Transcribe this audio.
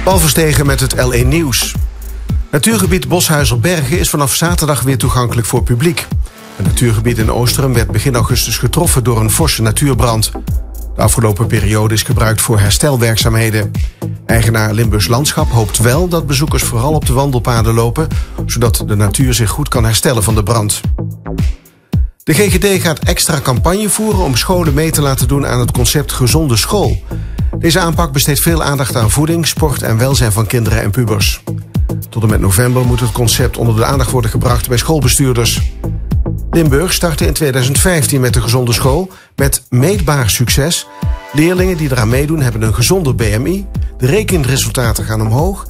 Paul Verstegen met het L1 Nieuws. Natuurgebied Boshuizerbergen is vanaf zaterdag weer toegankelijk voor publiek. Het natuurgebied in Oosterum werd begin augustus getroffen door een forse natuurbrand. De afgelopen periode is gebruikt voor herstelwerkzaamheden. Eigenaar Limburgs Landschap hoopt wel dat bezoekers vooral op de wandelpaden lopen, zodat de natuur zich goed kan herstellen van de brand. De GGD gaat extra campagne voeren om scholen mee te laten doen aan het concept Gezonde School. Deze aanpak besteedt veel aandacht aan voeding, sport en welzijn van kinderen en pubers. Tot en met november moet het concept onder de aandacht worden gebracht bij schoolbestuurders. Limburg startte in 2015 met de Gezonde School met meetbaar succes. Leerlingen die eraan meedoen hebben een gezonder BMI, de rekenresultaten gaan omhoog